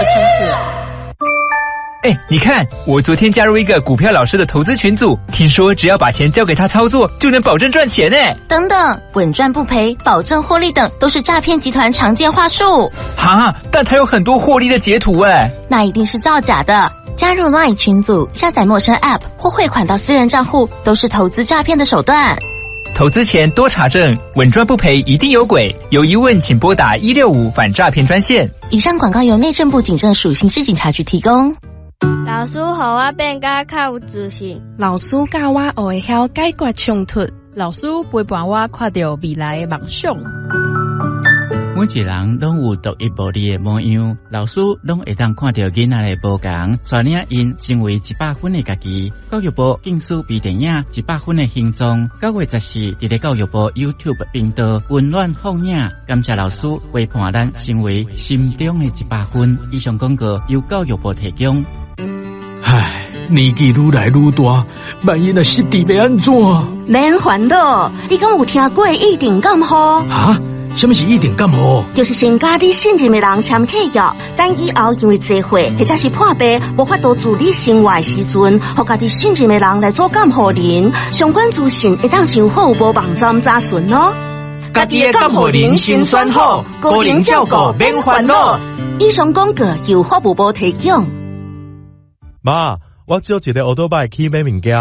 清楚。 你看，我昨天加入一个股票老师的投资群组，听说只要把钱交给他操作，就能保证赚钱呢。 等等，稳赚不赔、保证获利等，都是诈骗集团常见话术。 但他有很多获利的截图那一定是造假的。加入 LINE 群组，下载陌生 App 或汇款到私人账户，都是投资诈骗的手段。 投资前多查证，稳赚不赔一定有鬼。有疑问请拨打165反诈骗专线。 以上广告由内政部警政署刑事警察局提供。 老师让我变甲较有自信。 老师教我学会晓解决冲突。 老师陪伴我看到未来的梦想。 每一个人拢有独一无二的模样，老师拢会当看到囡仔的无同，带领因成为100分的家己。教育部竞选微电影100分的形状，9月14日在教育部 YouTube 频道温暖放映，感谢老师陪伴咱成为心中的100分。以上广告由教育部提供。 年纪愈来愈大，万一若失智要安怎？ 免烦恼，你敢有听过一定感冒？ 什么是一定感冒？ 就是先甲你信任的人签契约，等以后因为聚会或者是破病无法度自理生活的时阵，互家己信任的人来做监护人。相关资讯会当上服务部网站查询哦。 家己的监护人先选好，个人照顾免烦恼。 以上广告由服务部提供。 妈，我只有一个奥多拜去买物件。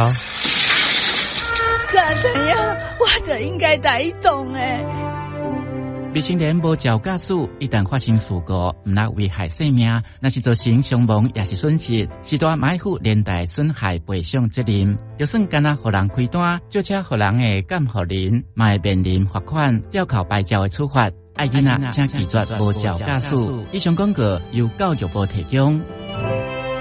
怎样？我就应该在动诶。 未成年无照驾驶，一旦发生事故，唔那危害生命，那是造成伤亡也是损失，是大买负连带损害赔偿责任。就算干那互人开单，就车互人的监护人，嘛会面临罚款、吊扣牌照的处罚。爱囡仔请记住无照驾驶。以上广告由教育部提供。